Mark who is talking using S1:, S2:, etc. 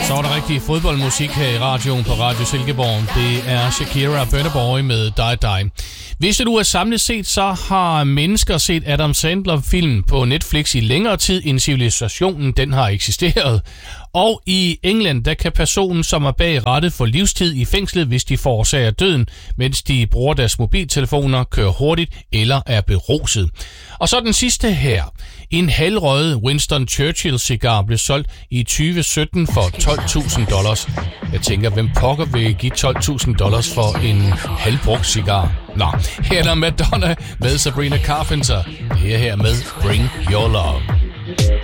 S1: Så er der rigtig fodboldmusik her i radioen på Radio Silkeborg. Det er Shakira og Burna Boy med Die Die. Hvis du er samlet set, så har mennesker set Adam Sandler-film på Netflix i længere tid, end civilisationen den har eksisteret. Og i England, der kan personen, som er bag rattet, få livstid i fængslet, hvis de forårsager døden, mens de bruger deres mobiltelefoner, kører hurtigt eller er beruset. Og så den sidste her. En halvrøget Winston Churchill-cigar blev solgt i 2017 for $12,000. Jeg tænker, hvem pokker vil give $12,000 for en halvbrugt cigar? Nå, her er Madonna med Sabrina Carpenter. Her med Bring Your Love.